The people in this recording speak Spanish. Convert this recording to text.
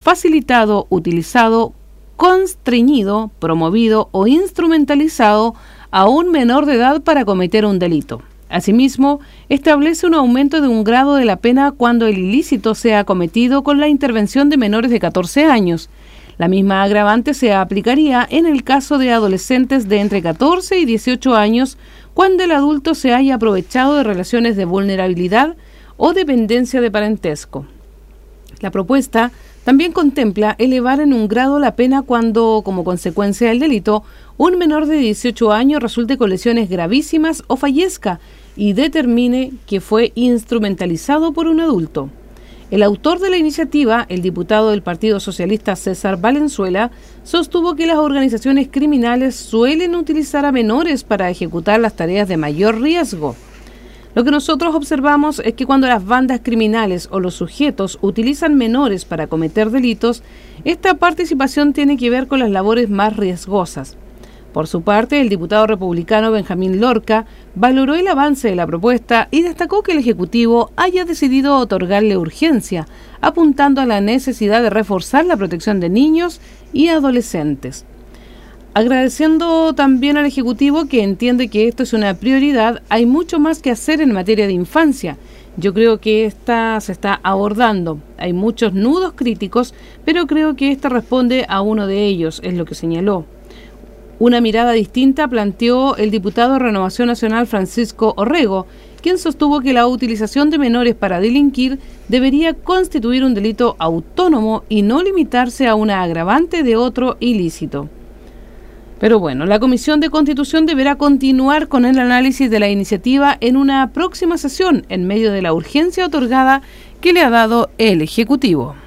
facilitado, utilizado, constreñido, promovido o instrumentalizado a un menor de edad para cometer un delito. Asimismo, establece un aumento de un grado de la pena cuando el ilícito sea cometido con la intervención de menores de 14 años. La misma agravante se aplicaría en el caso de adolescentes de entre 14 y 18 años cuando el adulto se haya aprovechado de relaciones de vulnerabilidad o dependencia de parentesco. La propuesta también contempla elevar en un grado la pena cuando, como consecuencia del delito, un menor de 18 años resulte con lesiones gravísimas o fallezca y determine que fue instrumentalizado por un adulto. El autor de la iniciativa, el diputado del Partido Socialista César Valenzuela, sostuvo que las organizaciones criminales suelen utilizar a menores para ejecutar las tareas de mayor riesgo. Lo que nosotros observamos es que cuando las bandas criminales o los sujetos utilizan menores para cometer delitos, esta participación tiene que ver con las labores más riesgosas. Por su parte, el diputado republicano Benjamín Lorca valoró el avance de la propuesta y destacó que el Ejecutivo haya decidido otorgarle urgencia, apuntando a la necesidad de reforzar la protección de niños y adolescentes. Agradeciendo también al Ejecutivo que entiende que esto es una prioridad, hay mucho más que hacer en materia de infancia. Yo creo que esta se está abordando. Hay muchos nudos críticos, pero creo que esta responde a uno de ellos, es lo que señaló. Una mirada distinta planteó el diputado de Renovación Nacional Francisco Orrego, quien sostuvo que la utilización de menores para delinquir debería constituir un delito autónomo y no limitarse a una agravante de otro ilícito. Pero bueno, la Comisión de Constitución deberá continuar con el análisis de la iniciativa en una próxima sesión en medio de la urgencia otorgada que le ha dado el Ejecutivo.